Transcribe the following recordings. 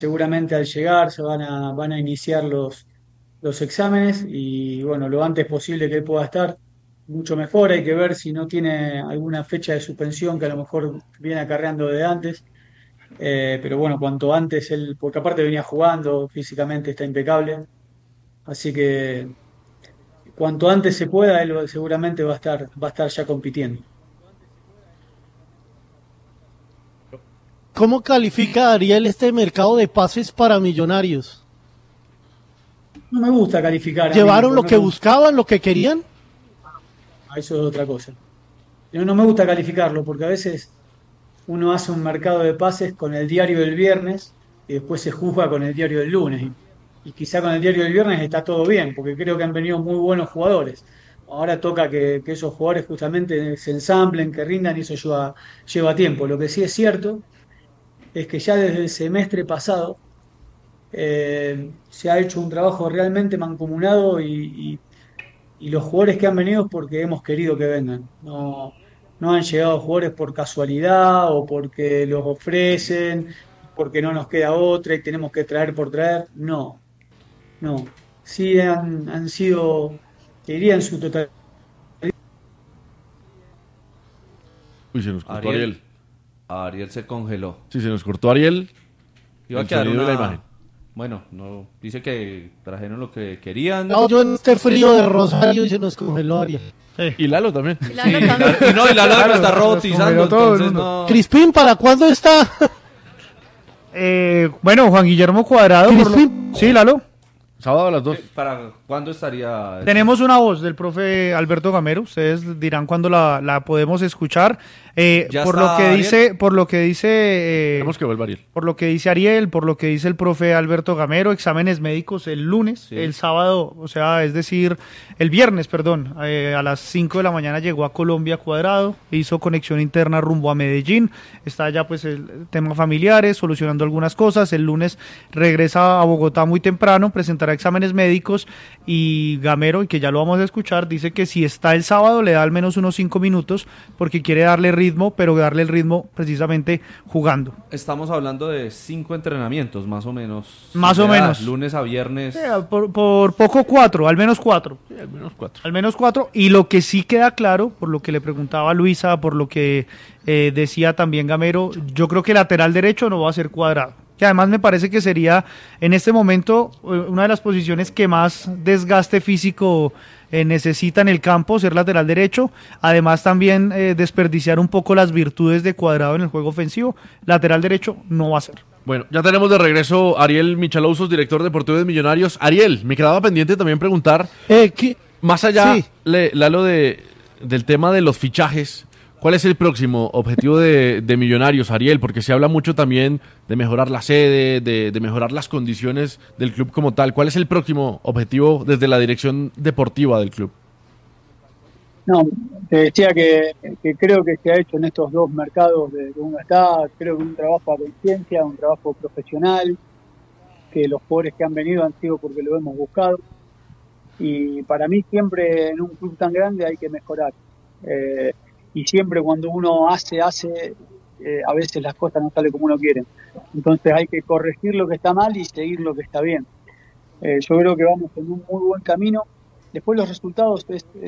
seguramente al llegar van a iniciar los exámenes y bueno, lo antes posible que él pueda estar, mucho mejor. Hay que ver si no tiene alguna fecha de suspensión que a lo mejor viene acarreando de antes. Pero bueno, cuanto antes él, porque aparte venía jugando, físicamente está impecable, así que cuanto antes se pueda, él seguramente va a estar ya compitiendo. ¿Cómo califica Ariel este mercado de pases para Millonarios? No me gusta calificar a mí, ¿Llevaron porque lo no que me gusta, buscaban, lo que querían? eso es otra cosa. Yo no me gusta calificarlo porque a veces uno hace un mercado de pases con el diario del viernes y después se juzga con el diario del lunes. Y quizá con el diario del viernes está todo bien, porque creo que han venido muy buenos jugadores. Ahora toca que esos jugadores justamente se ensamblen, que rindan y eso lleva tiempo. Lo que sí es cierto es que ya desde el semestre pasado se ha hecho un trabajo realmente mancomunado y los jugadores que han venido es porque hemos querido que vengan. No han llegado jugadores por casualidad o porque los ofrecen, porque no nos queda otra y tenemos que traer por traer. No, no. Sí han sido, te diría en su totalidad. Uy, se nos cortó Ariel, Ariel. Ariel se congeló. Sí, se nos cortó Ariel, Iba a el quedar sonido y la imagen. una... Bueno, no dice que trajeron lo que querían. No, yo en este frío de Rosario y se nos congeló Ariel. Y Lalo también. Y Lalo también. Y no, y la lana está Claro, robotizando, nos congeló todo el entonces mundo. no... Crispín, ¿para cuándo está? Bueno, Juan Guillermo Cuadrado. Crispín. Sí, Lalo. Sábado a las 2. ¿Para cuándo estaría...? Tenemos una voz del profe Alberto Gamero. Ustedes dirán cuándo la podemos escuchar. ¿Ya Por está lo que Ariel? dice, por lo que dice, Tenemos que vuelva Ariel. por lo que dice Ariel, por lo que dice el profe Alberto Gamero, exámenes médicos el lunes, Sí. el sábado, o sea, es decir, el viernes, perdón, a las 5 de la mañana llegó a Colombia Cuadrado, hizo conexión interna rumbo a Medellín, está ya pues el tema familiares, solucionando algunas cosas, el lunes regresa a Bogotá muy temprano, presentará exámenes médicos y Gamero, y que ya lo vamos a escuchar, dice que si está el sábado le da al menos unos 5 minutos porque quiere darle ritmo, pero darle el ritmo precisamente jugando. Estamos hablando de 5 entrenamientos, más o menos. Más o De menos. lunes a viernes. Por poco 4, al menos 4. Sí, al menos 4. Al menos 4. Y lo que sí queda claro, por lo que le preguntaba a Luisa, por lo que decía también Gamero, yo creo que lateral derecho no va a ser Cuadrado. Que además me parece que sería en este momento una de las posiciones que más desgaste físico necesita en el campo, ser lateral derecho. Además también desperdiciar un poco las virtudes de Cuadrado en el juego ofensivo. Lateral derecho no va a ser. Bueno, ya tenemos de regreso a Ariel Michalousos, director deportivo de Millonarios. Ariel, me quedaba pendiente también preguntar, más allá, Sí. Lalo, del tema de los fichajes, ¿cuál es el próximo objetivo de Millonarios, Ariel? Porque se habla mucho también de mejorar la sede, de mejorar las condiciones del club como tal. ¿Cuál es el próximo objetivo desde la dirección deportiva del club? No, te decía que creo que se ha hecho en estos dos mercados de uno está, creo que un trabajo a conciencia, un trabajo profesional, que los jugadores que han venido han sido porque lo hemos buscado. Y para mí siempre en un club tan grande hay que mejorar. Eh, y siempre cuando uno hace, a veces las cosas no salen como uno quiere. Entonces hay que corregir lo que está mal y seguir lo que está bien. Yo creo que vamos en un muy buen camino. Después los resultados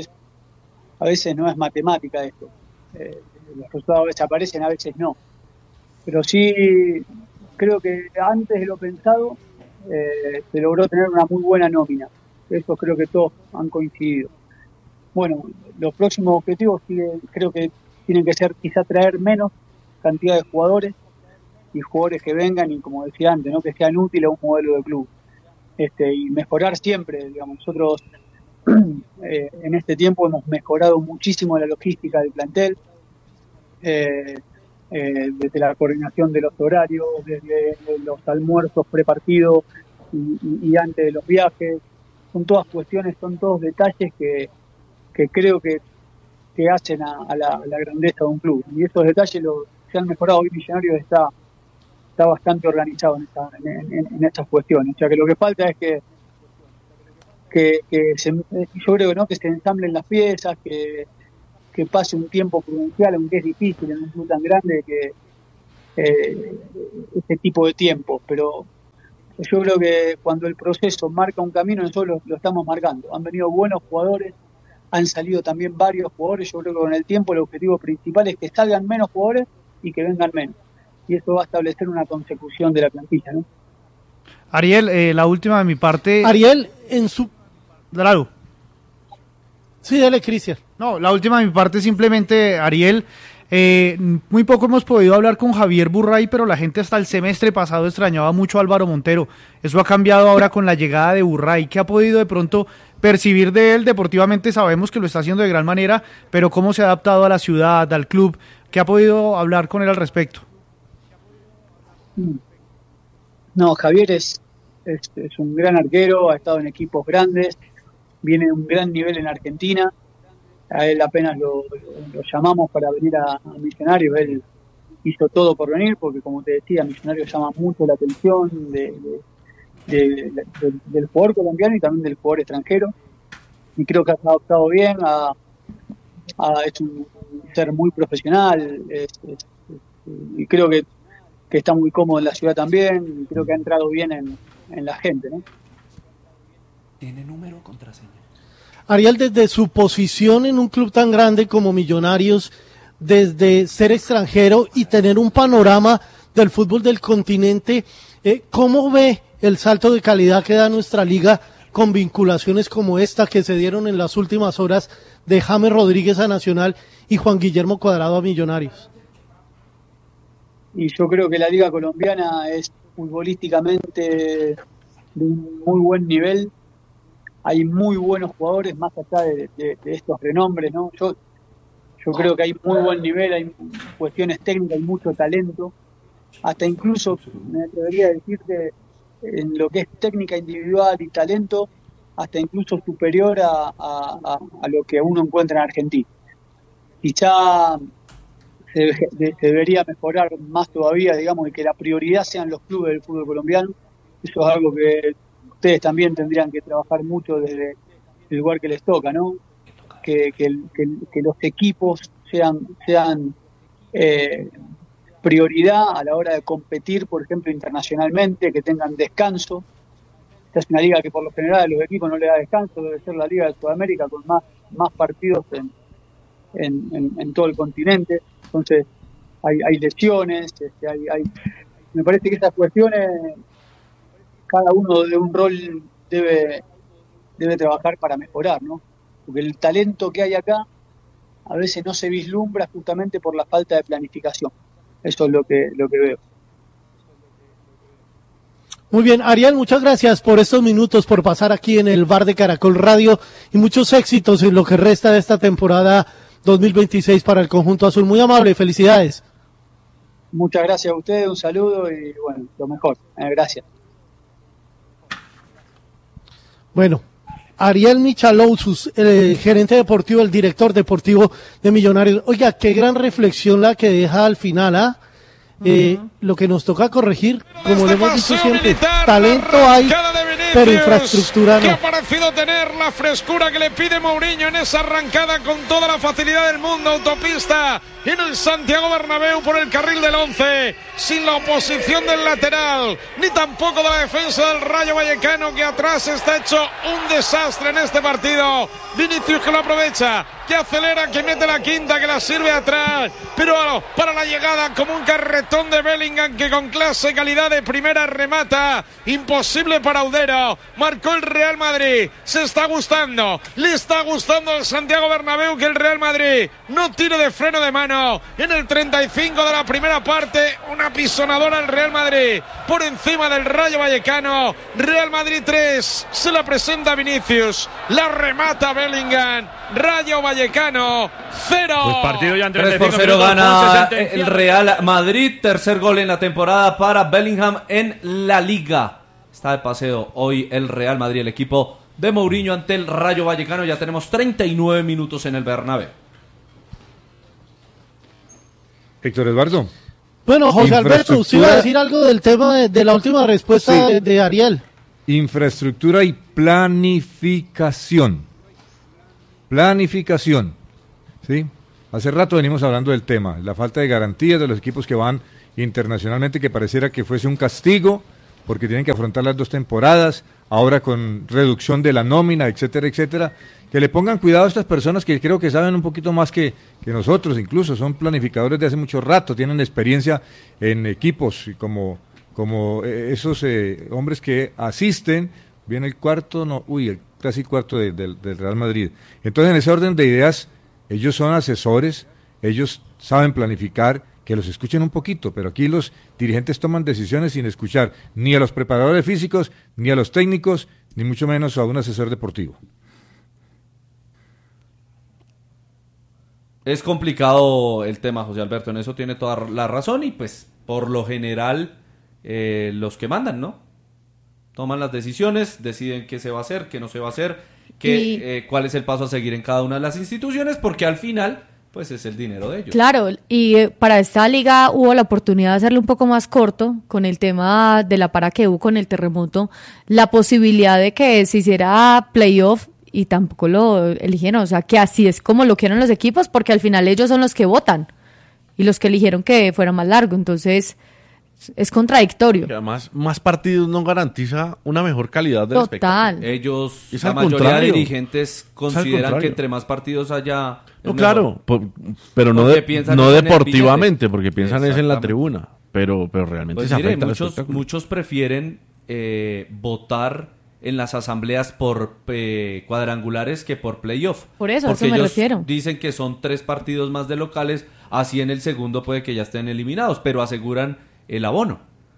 a veces no es matemática esto. Los resultados a veces aparecen, a veces no. Pero sí creo que antes de lo pensado se logró tener una muy buena nómina. Eso creo que todos han coincidido. Bueno, los próximos objetivos creo que tienen que ser quizá traer menos cantidad de jugadores y jugadores que vengan y como decía antes, ¿no? Que sean útiles a un modelo de club. Y mejorar siempre, digamos, nosotros en este tiempo hemos mejorado muchísimo la logística del plantel, desde la coordinación de los horarios, desde los almuerzos prepartidos y antes de los viajes. Son todas cuestiones, son todos detalles que creo que hacen a la grandeza de un club. Y esos detalles se han mejorado. Hoy Millonarios está bastante organizado en estas cuestiones. O sea que lo que falta es yo creo, ¿no?, que se ensamblen las piezas, que pase un tiempo prudencial, aunque es difícil en un club tan grande que este tipo de tiempo, pero Yo creo que cuando el proceso marca un camino, nosotros lo estamos marcando. Han venido buenos jugadores, han salido también varios jugadores. Yo creo que con el tiempo el objetivo principal es que salgan menos jugadores y que vengan menos. Y eso va a establecer una consecución de la plantilla, ¿no? Ariel, la última de mi parte. Ariel, en su... Claro. Sí, dale, Cristian. No, la última de mi parte simplemente, Ariel, muy poco hemos podido hablar con Javier Burray, pero la gente hasta el semestre pasado extrañaba mucho a Álvaro Montero. Eso ha cambiado ahora con la llegada de Burray. ¿Qué ha podido de pronto percibir de él? Deportivamente sabemos que lo está haciendo de gran manera, pero ¿cómo se ha adaptado a la ciudad, al club? ¿Qué ha podido hablar con él al respecto? No, Javier es un gran arquero, ha estado en equipos grandes, viene de un gran nivel en Argentina. A él apenas lo llamamos para venir a Millonarios, él hizo todo por venir, porque como te decía, Millonarios llama mucho la atención del jugador colombiano y también del jugador extranjero, y creo que ha adaptado bien, es un ser muy profesional, y creo que está muy cómodo en la ciudad también, y creo que ha entrado bien en la gente, ¿no? ¿Tiene número o contraseña? Ariel, desde su posición en un club tan grande como Millonarios, desde ser extranjero y tener un panorama del fútbol del continente, ¿cómo ve el salto de calidad que da nuestra liga con vinculaciones como esta que se dieron en las últimas horas de James Rodríguez a Nacional y Juan Guillermo Cuadrado a Millonarios? Y yo creo que la liga colombiana es futbolísticamente de un muy buen nivel. Hay muy buenos jugadores más allá de estos renombres, ¿no? Yo creo que hay muy buen nivel, hay cuestiones técnicas, hay mucho talento, hasta incluso me atrevería a decirte en lo que es técnica individual y talento, hasta incluso superior a lo que uno encuentra en Argentina. Quizá se debería mejorar más todavía, digamos, y que la prioridad sean los clubes del fútbol colombiano. Eso es algo que ustedes también tendrían que trabajar mucho desde el lugar que les toca, ¿no? Que los equipos sean prioridad a la hora de competir, por ejemplo, internacionalmente, que tengan descanso. Esta es una liga que por lo general a los equipos no le da descanso, debe ser la liga de Sudamérica con más partidos en todo el continente. Entonces hay lesiones, me parece que estas cuestiones cada uno de un rol debe trabajar para mejorar, ¿no? Porque el talento que hay acá a veces no se vislumbra justamente por la falta de planificación. Eso es lo que veo. Muy bien, Ariel, muchas gracias por estos minutos, por pasar aquí en el bar de Caracol Radio y muchos éxitos en lo que resta de esta temporada 2026 para el conjunto azul. Muy amable, felicidades. Muchas gracias a ustedes, un saludo y bueno, lo mejor. Gracias. Bueno, Ariel Michalousus, el gerente deportivo, el director deportivo de Millonarios. Oiga, qué gran reflexión la que deja al final, ¿ah? Lo que nos toca corregir, como le hemos dicho siempre, talento hay, pero infraestructura no. Que ha parecido tener la frescura que le pide Mourinho en esa arrancada con toda la facilidad del mundo, autopista en el Santiago Bernabéu por el carril del 11, sin la oposición del lateral, ni tampoco de la defensa del Rayo Vallecano, que atrás está hecho un desastre en este partido. Vinicius que lo aprovecha, que acelera, que mete la quinta, que la sirve atrás, pero para la llegada como un carretón de Bellingham, que con clase y calidad de primera remata, imposible para Audero. Marcó el Real Madrid, se está gustando, le está gustando al Santiago Bernabéu que el Real Madrid no tire de freno de mano. En el 35 de la primera parte, una pisonadora al Real Madrid por encima del Rayo Vallecano. Real Madrid 3, se la presenta Vinicius, la remata Bellingham. Rayo Vallecano 0. Pues partido ya en 3-0 gana el Real Madrid. Tercer gol en la temporada para Bellingham en la Liga. Está de paseo hoy el Real Madrid, el equipo de Mourinho ante el Rayo Vallecano. Ya tenemos 39 minutos en el Bernabéu. Héctor Eduardo. Bueno, José Alberto, usted iba a decir algo del tema de la última respuesta de Ariel. Infraestructura y planificación. Planificación. ¿Sí? Hace rato venimos hablando del tema, la falta de garantías de los equipos que van internacionalmente, que pareciera que fuese un castigo porque tienen que afrontar las 2 temporadas, ahora con reducción de la nómina, etcétera, etcétera. Que le pongan cuidado a estas personas que creo que saben un poquito más que nosotros, incluso son planificadores de hace mucho rato, tienen experiencia en equipos, y como esos hombres que asisten, viene el casi cuarto del Real Madrid. Entonces, en ese orden de ideas, ellos son asesores, ellos saben planificar, que los escuchen un poquito, pero aquí los dirigentes toman decisiones sin escuchar ni a los preparadores físicos, ni a los técnicos, ni mucho menos a un asesor deportivo. Es complicado el tema, José Alberto, en eso tiene toda la razón y pues por lo general los que mandan, ¿no? Toman las decisiones, deciden qué se va a hacer, qué no se va a hacer, cuál es el paso a seguir en cada una de las instituciones, porque al final pues es el dinero de ellos. Claro, y para esta liga hubo la oportunidad de hacerlo un poco más corto con el tema de la para que hubo con el terremoto, la posibilidad de que se hiciera playoff y tampoco lo eligieron, o sea que así es como lo quieren los equipos, porque al final ellos son los que votan y los que eligieron que fuera más largo, entonces es contradictorio. Y además, más partidos no garantiza una mejor calidad del espectáculo. Ellos, es la mayoría de dirigentes consideran que entre más partidos haya... No, claro, pero no deportivamente, porque piensan es en la tribuna, pero realmente pues se afecta al espectáculo. Muchos prefieren votar en las asambleas por cuadrangulares que por playoff. Por eso, porque a eso me ellos refiero. Dicen que son 3 partidos más de locales, así en el segundo puede que ya estén eliminados, pero aseguran el abono.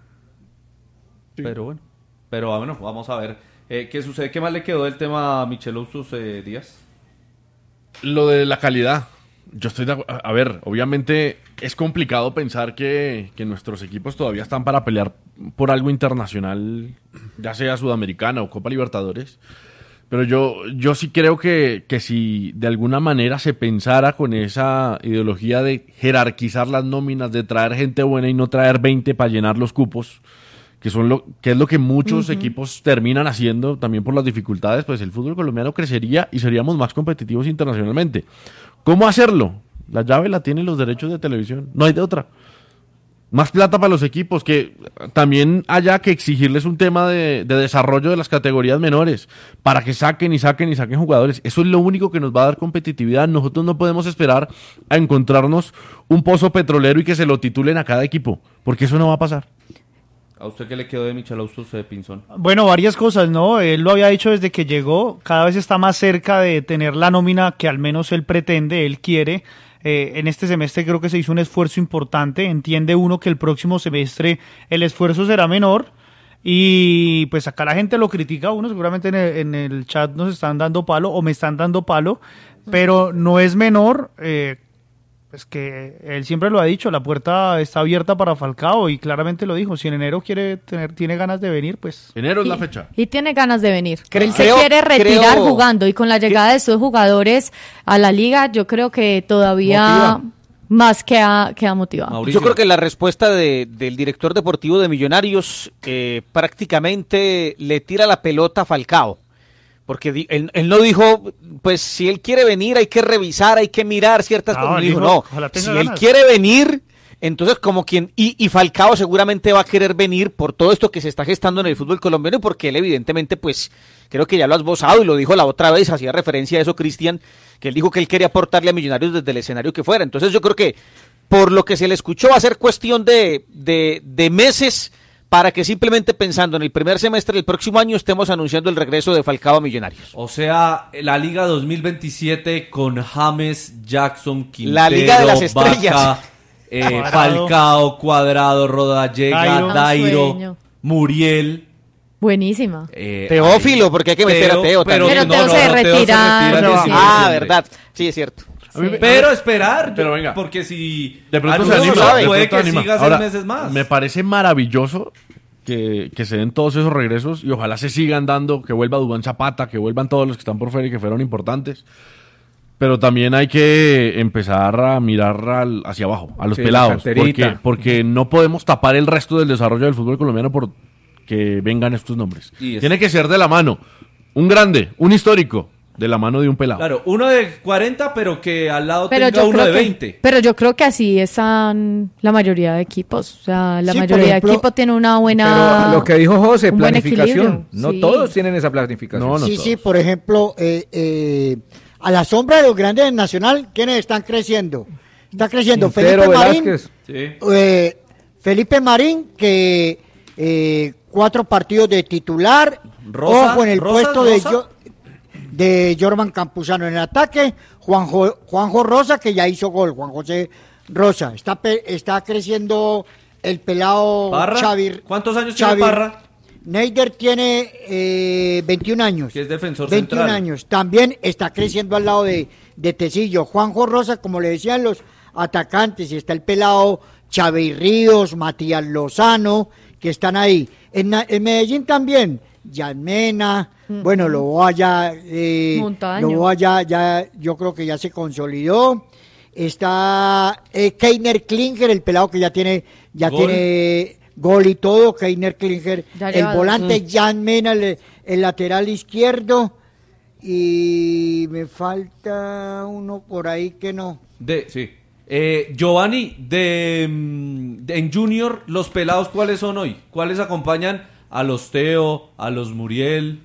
Sí. Pero bueno, vamos a ver qué sucede. ¿Qué más le quedó del tema a Michelottos Díaz? Lo de la calidad. Yo estoy a ver, obviamente es complicado pensar que nuestros equipos todavía están para pelear por algo internacional, ya sea Sudamericana o Copa Libertadores, pero yo sí creo que si de alguna manera se pensara con esa ideología de jerarquizar las nóminas, de traer gente buena y no traer 20 para llenar los cupos, que es lo que muchos equipos terminan haciendo también por las dificultades, pues el fútbol colombiano crecería y seríamos más competitivos internacionalmente. ¿Cómo hacerlo? La llave la tienen los derechos de televisión, no hay de otra. Más plata para los equipos, que también haya que exigirles un tema de desarrollo de las categorías menores, para que saquen jugadores. Eso es lo único que nos va a dar competitividad. Nosotros no podemos esperar a encontrarnos un pozo petrolero y que se lo titulen a cada equipo, porque eso no va a pasar. ¿A usted qué le quedó de Michelottos Pinzón? Bueno, varias cosas, ¿no? Él lo había dicho desde que llegó, cada vez está más cerca de tener la nómina que al menos él pretende, él quiere. En este semestre creo que se hizo un esfuerzo importante, entiende uno que el próximo semestre el esfuerzo será menor y pues acá la gente lo critica a uno, seguramente en el chat nos están dando palo o me están dando palo, pero no es menor, pues que él siempre lo ha dicho, la puerta está abierta para Falcao y claramente lo dijo, si en enero tiene ganas de venir, pues... Enero es la fecha. Y tiene ganas de venir. Él se quiere retirar jugando y con la llegada de esos jugadores a la liga, yo creo que todavía más queda motivado. Mauricio. Yo creo que la respuesta del director deportivo de Millonarios prácticamente le tira la pelota a Falcao. Porque él no dijo, pues si él quiere venir hay que revisar, hay que mirar ciertas cosas. No, si él quiere venir, entonces como quien... Y Falcao seguramente va a querer venir por todo esto que se está gestando en el fútbol colombiano, porque él evidentemente, pues, creo que ya lo has esbozado y lo dijo la otra vez, hacía referencia a eso Cristian, que él dijo que él quería aportarle a Millonarios desde el escenario que fuera. Entonces yo creo que por lo que se le escuchó va a ser cuestión de meses para que simplemente pensando en el primer semestre del próximo año estemos anunciando el regreso de Falcao a Millonarios. O sea, la Liga 2027 con James, Jackson, Quintero, la Liga de las Estrellas. Vaca, Falcao, Cuadrado, Rodallega, Dairo, Muriel. Buenísima. Teófilo, porque hay que meter a Teo también. Pero Teo se retira. Verdad, sí, es cierto. Pero esperar, pero venga, porque si de pronto se anima, puede que siga 6 meses más. Me parece maravilloso que se den todos esos regresos y ojalá se sigan dando, que vuelva Duván Zapata, que vuelvan todos los que están por fuera y que fueron importantes. Pero también hay que empezar a mirar hacia abajo, a los pelados, porque no podemos tapar el resto del desarrollo del fútbol colombiano por que vengan estos nombres. Tiene que ser de la mano. Un grande, un histórico, de la mano de un pelado. Claro, uno de 40, pero que al lado Pero tenga yo uno creo de que- 20. Pero yo creo que así están la mayoría de equipos. O sea, la Sí, por mayoría ejemplo, de equipos tiene una buena. Pero lo que dijo José, un buen planificación. equilibrio, No sí. todos tienen esa planificación. Sí, por ejemplo, a la sombra de los grandes del Nacional, ¿quiénes están creciendo? Está creciendo Quintero, Felipe Marín, Velázquez. Felipe Marín, que 4 partidos de titular, Rosa, ojo en el Rosas, puesto Rosa. de Jorman Campuzano en el ataque, Juanjo Rosa, que ya hizo gol, Juan José Rosa, está creciendo el pelado Parra. Xavi. ¿Cuántos años tiene Parra? Neider tiene 21 años. Que es defensor 21 central. años. También está creciendo al lado de Tecillo. Juanjo Rosa, como le decían los atacantes, y está el pelado Xavi Ríos, Matías Lozano, que están ahí. En Medellín también, Yanmena, bueno, Loboa ya, Montaño. Loboa ya, yo creo que ya se consolidó. Está Keiner Klinger, el pelado que ya tiene gol y todo. Keiner Klinger, Ya el lleva dos. volante, Jan Mena, el lateral izquierdo. Y me falta uno por ahí que no. Sí. Giovanni, en Junior, los pelados, ¿cuáles son hoy? ¿Cuáles acompañan a los Teo, a los Muriel?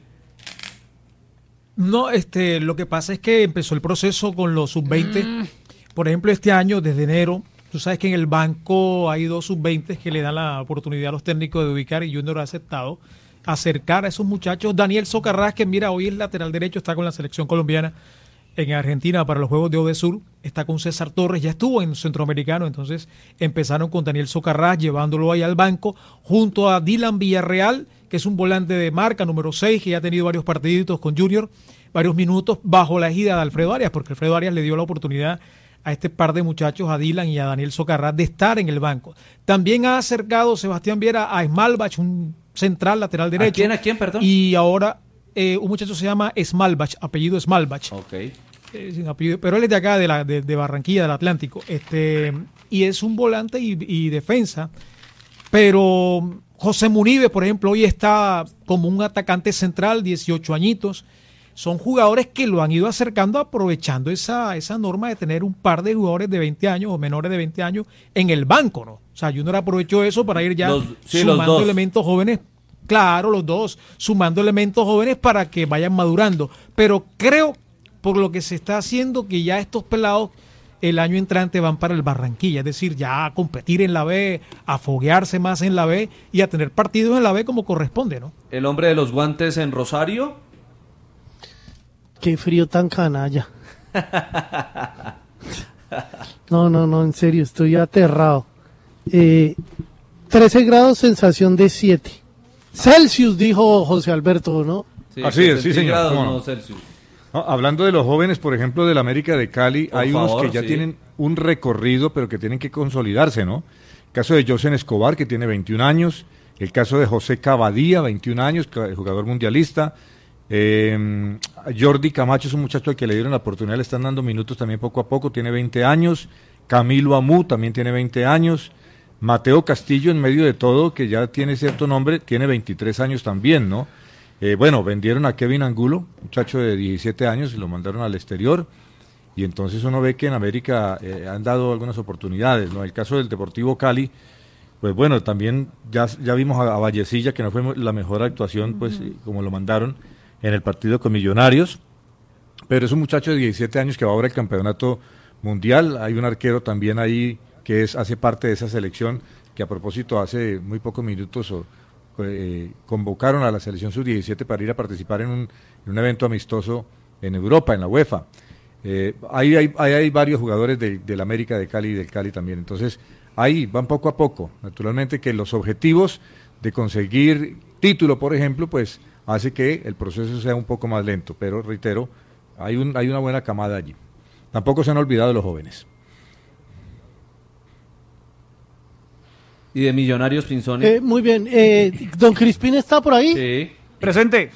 No, lo que pasa es que empezó el proceso con los sub-20. Por ejemplo, este año, desde enero, tú sabes que en el banco hay 2 sub-20 que le dan la oportunidad a los técnicos de ubicar, y Junior ha aceptado acercar a esos muchachos. Daniel Socarrás, que mira, hoy es lateral derecho, está con la selección colombiana en Argentina para los Juegos de Odesur, está con César Torres, ya estuvo en Centroamericano, entonces empezaron con Daniel Socarrás, llevándolo ahí al banco, junto a Dylan Villarreal, que es un volante de marca, número 6, que ya ha tenido varios partiditos con Junior, varios minutos, bajo la ejida de Alfredo Arias, porque Alfredo Arias le dio la oportunidad a este par de muchachos, a Dylan y a Daniel Socarrás, de estar en el banco. También ha acercado Sebastián Viera a Smalbach, un central lateral derecho. ¿A quién, perdón? Y ahora un muchacho se llama Smalbach, apellido Smalbach. Ok. Sin apellido, pero él es de acá, de Barranquilla, del Atlántico. Y es un volante y defensa. Pero José Munive, por ejemplo, hoy está como un atacante central, 18 añitos. Son jugadores que lo han ido acercando, aprovechando esa norma de tener un par de jugadores de 20 años o menores de 20 años en el banco, ¿no? O sea, Junior aprovechó eso para ir ya sumando elementos jóvenes. Claro, los dos, sumando elementos jóvenes para que vayan madurando. Pero creo, por lo que se está haciendo, que ya estos pelados el año entrante van para el Barranquilla, es decir, ya a competir en la B, a foguearse más en la B y a tener partidos en la B como corresponde, ¿no? El hombre de los guantes en Rosario. Qué frío tan canalla. No, en serio, estoy aterrado. 13 grados, sensación de 7. Celsius, dijo José Alberto, ¿no? Sí, Así es, sí, señor. grados, ¿Cómo no? no Celsius. No, hablando de los jóvenes, por ejemplo, del América de Cali, Por hay favor, unos que ya sí. tienen un recorrido, pero que tienen que consolidarse, ¿no? El caso de Josen Escobar, que tiene 21 años. El caso de José Cavadía, 21 años, jugador mundialista. Jordi Camacho es un muchacho al que le dieron la oportunidad, le están dando minutos también poco a poco, tiene 20 años. Camilo Amú también tiene 20 años. Mateo Castillo, en medio de todo, que ya tiene cierto nombre, tiene 23 años también, ¿no? Bueno, vendieron a Kevin Angulo, muchacho de 17 años, y lo mandaron al exterior. Y entonces uno ve que en América han dado algunas oportunidades, ¿no? El caso del Deportivo Cali, pues bueno, también ya vimos a Vallecilla, que no fue la mejor actuación, pues como lo mandaron en el partido con Millonarios, pero es un muchacho de 17 años que va ahora al campeonato mundial. Hay un arquero también ahí que hace parte de esa selección, que a propósito hace muy pocos minutos convocaron a la selección sub-17 para ir a participar en un evento amistoso en Europa, en la UEFA. Hay varios jugadores del América de Cali y del Cali también, entonces ahí van poco a poco. Naturalmente que los objetivos de conseguir título, por ejemplo, pues hace que el proceso sea un poco más lento, pero reitero, hay una buena camada allí. Tampoco se han olvidado los jóvenes. ¿Y de Millonarios, Pinzoni? Muy bien. ¿Don Crispín está por ahí? Sí. Presente.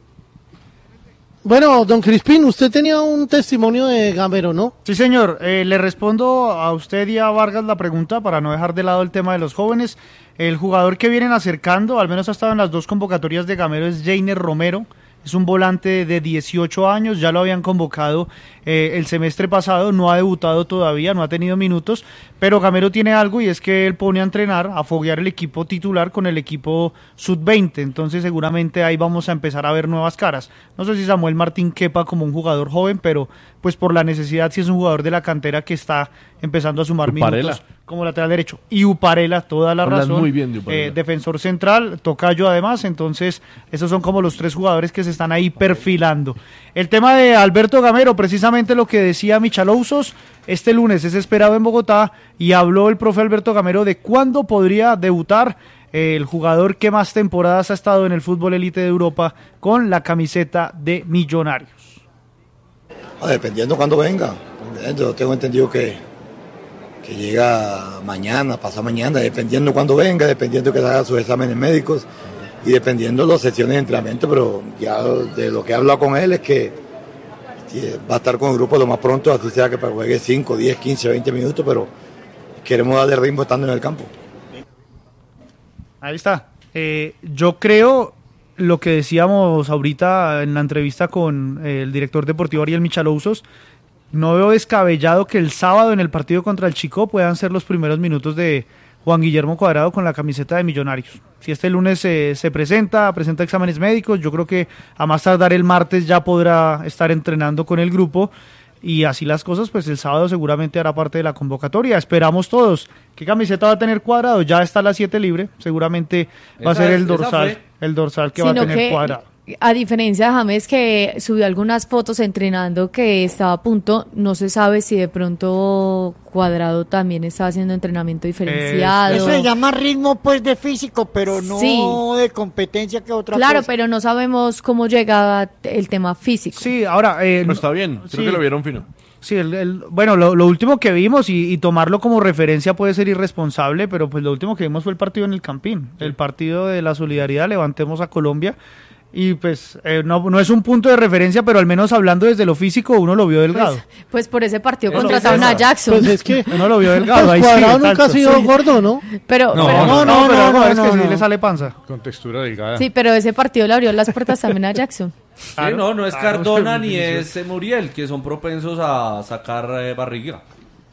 Bueno, don Crispín, usted tenía un testimonio de Gamero, ¿no? Sí, señor. Le respondo a usted y a Vargas la pregunta para no dejar de lado el tema de los jóvenes. El jugador que vienen acercando, al menos ha estado en las 2 convocatorias de Gamero, es Jainer Romero, es un volante de 18 años, ya lo habían convocado el semestre pasado, no ha debutado todavía, no ha tenido minutos, pero Gamero tiene algo y es que él pone a entrenar, a foguear el equipo titular con el equipo sub-20, entonces seguramente ahí vamos a empezar a ver nuevas caras. No sé si Samuel Martín quepa como un jugador joven, pero pues por la necesidad sí es un jugador de la cantera que está empezando a sumar Uparela. minutos como lateral derecho. Y Uparela, toda la Hablas razón, muy bien de Uparela. defensor central, tocayo además, entonces esos son como los 3 jugadores que se están ahí perfilando. El tema de Alberto Gamero, precisamente lo que decía Michalousos, este lunes es esperado en Bogotá y habló el profe Alberto Gamero de cuándo podría debutar el jugador que más temporadas ha estado en el fútbol élite de Europa con la camiseta de Millonarios. Dependiendo cuando venga, yo tengo entendido que llega mañana, pasado mañana, dependiendo cuando venga, dependiendo que haga sus exámenes médicos y dependiendo las sesiones de entrenamiento, pero ya de lo que he hablado con él es que va a estar con el grupo lo más pronto, así sea que para juegue 5, 10, 15, 20 minutos, pero queremos darle ritmo estando en el campo. Ahí está. Yo creo lo que decíamos ahorita en la entrevista con el director deportivo Ariel Michalousos, no veo descabellado que el sábado en el partido contra el Chico puedan ser los primeros minutos de Juan Guillermo Cuadrado con la camiseta de Millonarios. Si este lunes se presenta exámenes médicos, yo creo que a más tardar el martes ya podrá estar entrenando con el grupo y así las cosas, pues el sábado seguramente hará parte de la convocatoria. Esperamos todos. ¿Qué camiseta va a tener Cuadrado? Ya está la 7 libre, seguramente va a ser el dorsal que va a tener Cuadrado. A diferencia de James, que subió algunas fotos entrenando que estaba a punto, no se sabe si de pronto Cuadrado también está haciendo entrenamiento diferenciado. Eso se llama ritmo pues de físico, pero no sí, de competencia que otra claro, cosa. pero no sabemos cómo llega el tema físico. Sí, ahora... Pero está bien, creo sí, que lo vieron fino. Sí, bueno, lo último que vimos y tomarlo como referencia puede ser irresponsable, pero pues lo último que vimos fue el partido en el Campín, el partido de la solidaridad, levantemos a Colombia. Y pues no es un punto de referencia, pero al menos hablando desde lo físico uno lo vio delgado. Pues por ese partido contrataron a Jackson. Pues es que uno lo vio delgado. Pues ahí Cuadrado sí, nunca ha sido sí, gordo, ¿no? Pero no, es que sí le sale panza. Con textura delgada. Sí, pero ese partido le abrió las puertas también a Jackson. Sí, no es Cardona ni es Muriel, que son propensos a sacar barriga.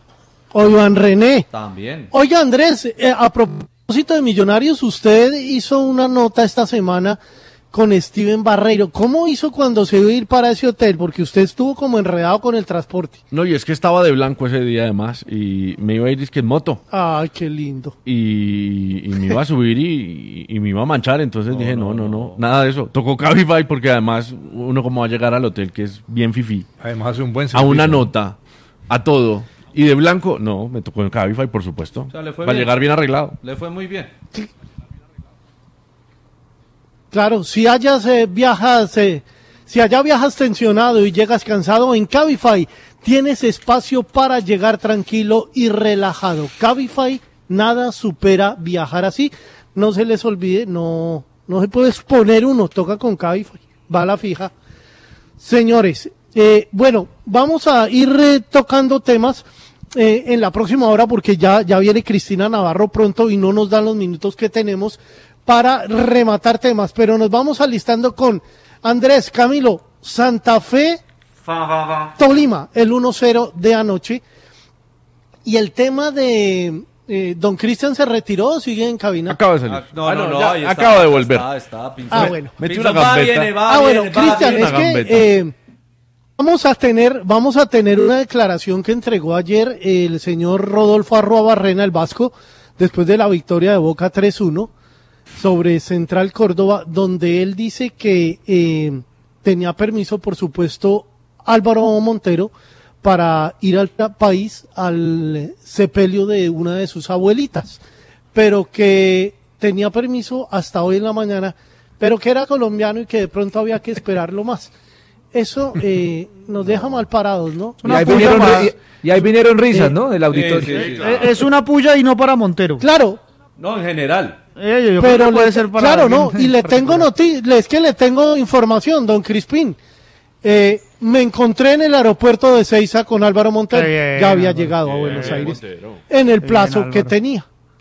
O Iván René. También. Oiga, Andrés, a propósito de Millonarios, usted hizo una nota esta semana con Steven Barreiro. ¿Cómo hizo cuando se iba a ir para ese hotel? Porque usted estuvo como enredado con el transporte. No, y es que estaba de blanco ese día además y me iba a ir en moto. Ay, qué lindo. Y me iba a subir y me iba a manchar, entonces dije, no, nada de eso. Tocó Cabify porque además uno como va a llegar al hotel que es bien fifí. Además hace un buen servicio. A una nota, a todo. Y de blanco, no, me tocó en Cabify, por supuesto. O sea, le fue para bien. llegar bien arreglado. Le fue muy bien. Claro, si allá viajas tensionado y llegas cansado, en Cabify tienes espacio para llegar tranquilo y relajado. Cabify, nada supera viajar así. No se les olvide, no se puede exponer uno, toca con Cabify, va a la fija. Señores, bueno, vamos a ir tocando temas en la próxima hora porque ya viene Cristina Navarro pronto y no nos dan los minutos que tenemos para rematar temas, pero nos vamos alistando con Andrés, Camilo, Santa Fe, Tolima, el 1-0 de anoche. Y el tema de Don Cristian se retiró o sigue en cabina. Acaba de salir. Ya, acaba de volver. Bueno. Metió una gambeta. Bueno, Cristian, es que vamos a tener una declaración que entregó ayer el señor Rodolfo Arruabarrena, el vasco, después de la victoria de Boca 3-1. Sobre Central Córdoba, donde él dice que tenía permiso, por supuesto, Álvaro Montero para ir al país al sepelio de una de sus abuelitas, pero que tenía permiso hasta hoy en la mañana, pero que era colombiano y que de pronto había que esperarlo más. Eso nos deja mal parados, ¿no? Y ahí vinieron risas, ¿no? Del auditorio. Sí, claro. Es una puya y no para Montero. Claro. No, en general. Pero puede ser para claro, no, y le tengo es que le tengo información, don Crispín. Me encontré en el aeropuerto de Seiza con Álvaro Montero. Ya había llegado a Buenos Aires en el plazo que tenía.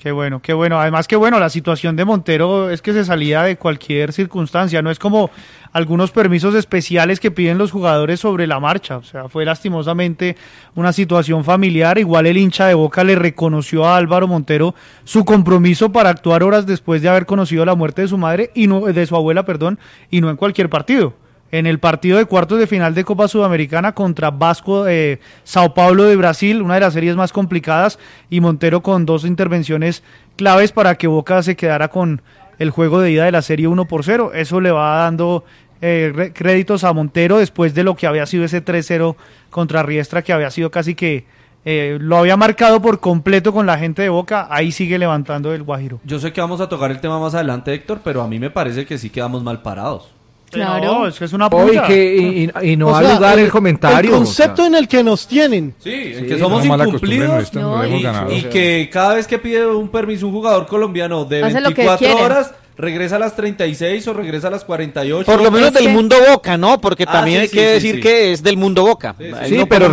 Qué bueno, qué bueno. Además que bueno, la situación de Montero es que se salía de cualquier circunstancia, no es como algunos permisos especiales que piden los jugadores sobre la marcha, o sea, fue lastimosamente una situación familiar. Igual el hincha de Boca le reconoció a Álvaro Montero su compromiso para actuar horas después de haber conocido la muerte de su madre y no de su abuela, perdón, y no en cualquier partido. En el partido de cuartos de final de Copa Sudamericana contra Vasco Sao Paulo de Brasil, una de las series más complicadas, y Montero con 2 intervenciones claves para que Boca se quedara con el juego de ida de la serie 1-0. Eso le va dando créditos a Montero después de lo que había sido ese 3-0 contra Riestra, que había sido casi que lo había marcado por completo con la gente de Boca. Ahí sigue levantando el Guajiro. Yo sé que vamos a tocar el tema más adelante, Héctor, pero a mí me parece que sí quedamos mal parados. Claro. No, es que es una puta. Y no va a lugar el comentario. El concepto en el que nos tienen. Sí, en que somos incumplidos y que cada vez que pide un permiso un jugador colombiano de 24 horas, regresa a las 36 o regresa a las 48. Por lo menos del mundo Boca, ¿no? Porque también hay que decir que es del mundo Boca. Sí, pero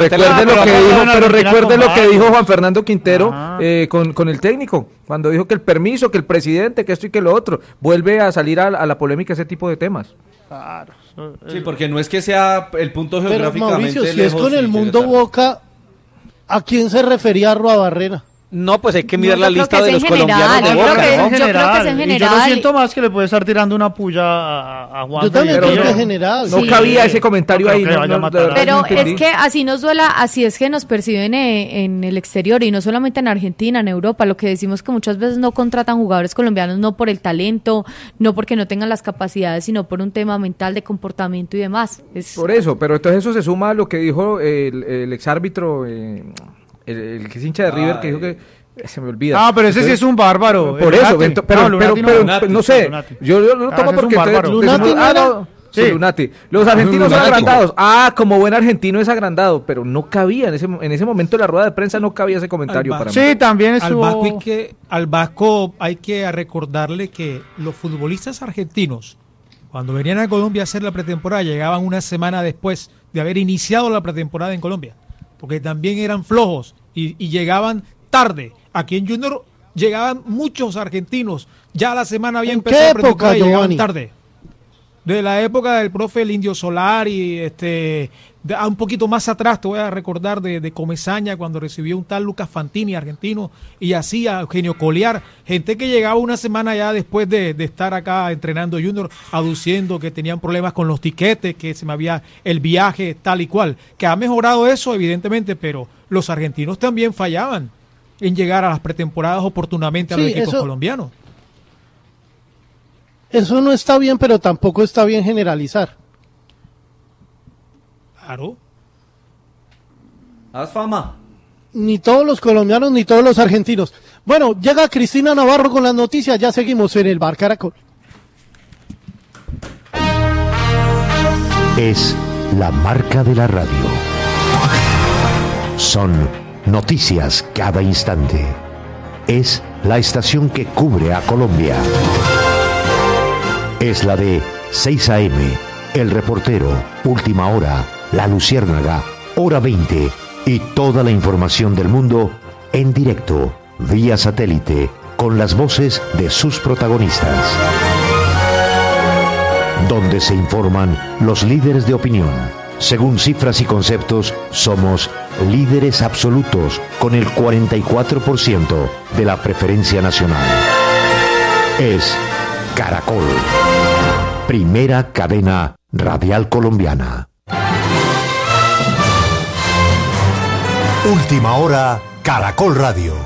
recuerde lo que dijo Juan Fernando Quintero con el técnico, cuando dijo que el permiso, que el presidente, que esto y que lo otro. Vuelve a salir a la polémica ese tipo de temas. Claro. Sí, porque no es que sea el punto geográficamente. Pero Mauricio, si lejos, es con el mundo Boca, ¿a quién se refería Arruabarrena? No, pues hay que mirar la lista de los colombianos de Boca, ¿no? Yo creo que es en general. Y yo lo siento más que le puede estar tirando una puya a Juan. Yo también creo que es general. No cabía ese comentario ahí. Pero es que así nos duela, así es que nos perciben en el exterior y no solamente en Argentina, en Europa. Lo que decimos que muchas veces no contratan jugadores colombianos no por el talento, no porque no tengan las capacidades, sino por un tema mental de comportamiento y demás. Por eso, pero entonces eso se suma a lo que dijo el exárbitro, el que es hincha de River, que dijo que se me olvida. Ah, pero ese sí es un bárbaro. Por eso, pero no sé. Yo lo tomo porque Lunati. Los argentinos son agrandados. Como buen argentino es agrandado, pero no cabía en ese momento de la rueda de prensa, no cabía ese comentario para mí. Sí, también al Vasco hay que recordarle que los futbolistas argentinos, cuando venían a Colombia a hacer la pretemporada, llegaban una semana después de haber iniciado la pretemporada en Colombia, porque también eran flojos y llegaban tarde. Aquí en Junior llegaban muchos argentinos, ya la semana había empezado la pretemporada y llegaban tarde. De la época del profe el Indio Solari, un poquito más atrás te voy a recordar de Comesaña, cuando recibió un tal Lucas Fantini, argentino, y así a Eugenio Coliar, gente que llegaba una semana ya después de estar acá entrenando Junior, aduciendo que tenían problemas con los tiquetes, que se me había el viaje tal y cual, que ha mejorado eso evidentemente, pero los argentinos también fallaban en llegar a las pretemporadas oportunamente a los equipos colombianos. Eso no está bien, pero tampoco está bien generalizar. Claro. Haz fama. Ni todos los colombianos, ni todos los argentinos. Bueno, llega Cristina Navarro con las noticias. Ya seguimos en el Bar Caracol. Es la marca de la radio. Son noticias cada instante. Es la estación que cubre a Colombia. Es la de 6 AM, El Reportero, Última Hora, La Luciérnaga, Hora 20 y toda la información del mundo en directo, vía satélite, con las voces de sus protagonistas. Donde se informan los líderes de opinión. Según cifras y conceptos, somos líderes absolutos con el 44% de la preferencia nacional. Es Caracol, primera cadena radial colombiana. Última Hora, Caracol Radio.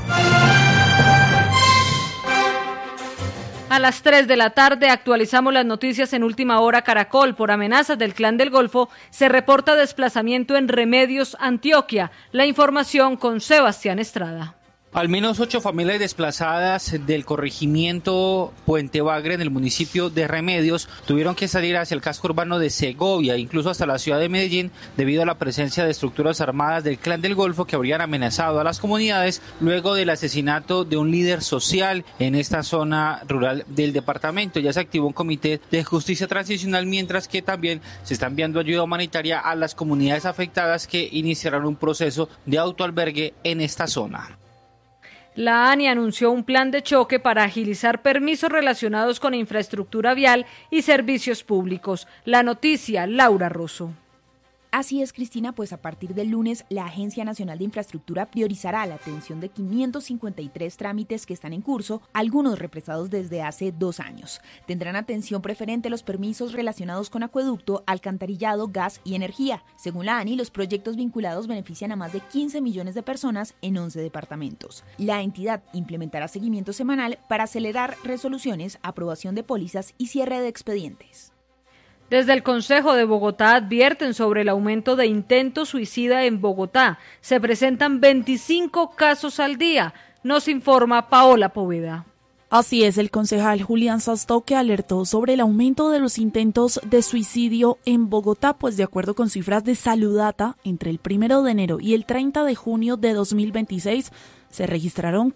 A las 3 de la tarde actualizamos las noticias en Última Hora Caracol. Por amenazas del Clan del Golfo se reporta desplazamiento en Remedios, Antioquia. La información con Sebastián Estrada. Al menos 8 familias desplazadas del corregimiento Puente Bagre en el municipio de Remedios tuvieron que salir hacia el casco urbano de Segovia, incluso hasta la ciudad de Medellín, debido a la presencia de estructuras armadas del Clan del Golfo que habrían amenazado a las comunidades luego del asesinato de un líder social en esta zona rural del departamento. Ya se activó un comité de justicia transicional, mientras que también se está enviando ayuda humanitaria a las comunidades afectadas que iniciarán un proceso de autoalbergue en esta zona. La ANI anunció un plan de choque para agilizar permisos relacionados con infraestructura vial y servicios públicos. La noticia, Laura Rosso. Así es, Cristina, pues a partir del lunes la Agencia Nacional de Infraestructura priorizará la atención de 553 trámites que están en curso, algunos represados desde hace 2 años. Tendrán atención preferente los permisos relacionados con acueducto, alcantarillado, gas y energía. Según la ANI, los proyectos vinculados benefician a más de 15 millones de personas en 11 departamentos. La entidad implementará seguimiento semanal para acelerar resoluciones, aprobación de pólizas y cierre de expedientes. Desde el Consejo de Bogotá advierten sobre el aumento de intentos suicida en Bogotá. Se presentan 25 casos al día, nos informa Paola Poveda. Así es, el concejal Julián Sastocke alertó sobre el aumento de los intentos de suicidio en Bogotá, pues de acuerdo con cifras de Saludata, entre el 1 de enero y el 30 de junio de 2026, se registraron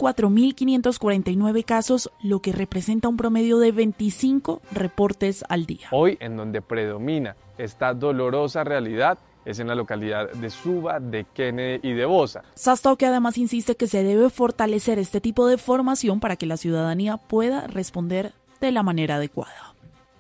4.549 casos, lo que representa un promedio de 25 reportes al día. Hoy, en donde predomina esta dolorosa realidad, es en la localidad de Suba, de Kennedy y de Bosa. Sastocke además insiste que se debe fortalecer este tipo de formación para que la ciudadanía pueda responder de la manera adecuada.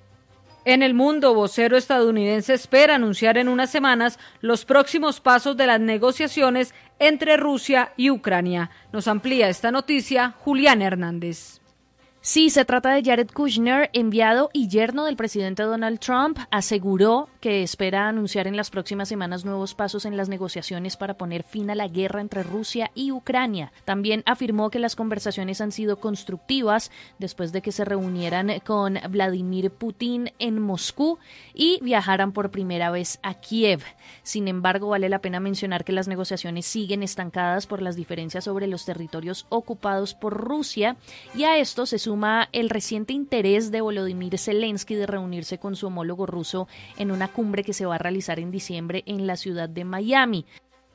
En el mundo, vocero estadounidense espera anunciar en unas semanas los próximos pasos de las negociaciones entre Rusia y Ucrania. Nos amplía esta noticia Julián Hernández. Sí, se trata de Jared Kushner, enviado y yerno del presidente Donald Trump. Aseguró que espera anunciar en las próximas semanas nuevos pasos en las negociaciones para poner fin a la guerra entre Rusia y Ucrania. También afirmó que las conversaciones han sido constructivas después de que se reunieran con Vladimir Putin en Moscú y viajaran por primera vez a Kiev. Sin embargo, vale la pena mencionar que las negociaciones siguen estancadas por las diferencias sobre los territorios ocupados por Rusia, y a esto se suma el reciente interés de Volodymyr Zelensky de reunirse con su homólogo ruso en una cumbre que se va a realizar en diciembre en la ciudad de Miami.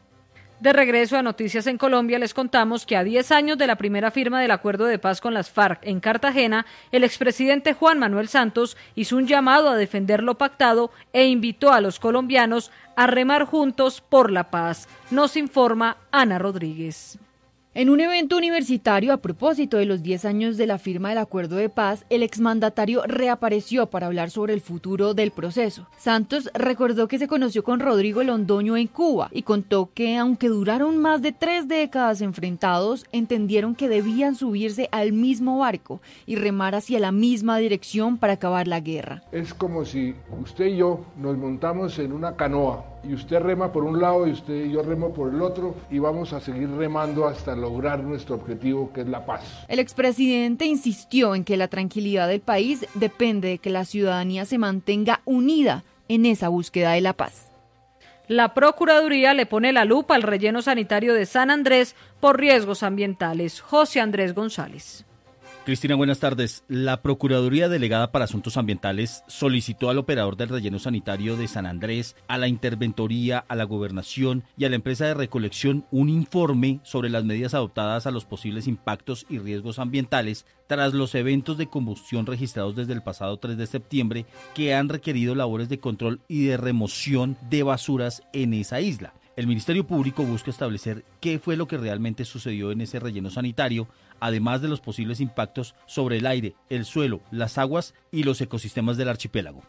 De regreso a Noticias en Colombia, les contamos que a 10 años de la primera firma del acuerdo de paz con las FARC en Cartagena, el expresidente Juan Manuel Santos hizo un llamado a defender lo pactado e invitó a los colombianos a remar juntos por la paz. Nos informa Ana Rodríguez. En un evento universitario a propósito de los 10 años de la firma del acuerdo de paz, el exmandatario reapareció para hablar sobre el futuro del proceso. Santos recordó que se conoció con Rodrigo Londoño en Cuba y contó que, aunque duraron más de 3 décadas enfrentados, entendieron que debían subirse al mismo barco y remar hacia la misma dirección para acabar la guerra. Es como si usted y yo nos montamos en una canoa y usted rema por un lado y usted y yo remo por el otro y vamos a seguir remando hasta lograr nuestro objetivo, que es la paz. El expresidente insistió en que la tranquilidad del país depende de que la ciudadanía se mantenga unida en esa búsqueda de la paz. La Procuraduría le pone la lupa al relleno sanitario de San Andrés por riesgos ambientales. José Andrés González. Cristina, buenas tardes. La Procuraduría Delegada para Asuntos Ambientales solicitó al operador del relleno sanitario de San Andrés, a la Interventoría, a la Gobernación y a la empresa de recolección un informe sobre las medidas adoptadas a los posibles impactos y riesgos ambientales tras los eventos de combustión registrados desde el pasado 3 de septiembre que han requerido labores de control y de remoción de basuras en esa isla. El Ministerio Público busca establecer qué fue lo que realmente sucedió en ese relleno sanitario, además de los posibles impactos sobre el aire, el suelo, las aguas y los ecosistemas del archipiélago.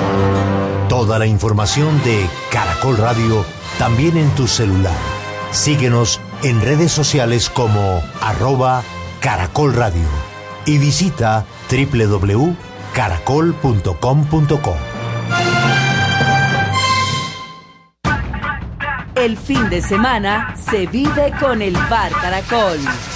Toda la información de Caracol Radio también en tu celular. Síguenos en redes sociales como @Caracol Radio y visita www.caracol.com.co. El fin de semana se vive con el Bar Caracol.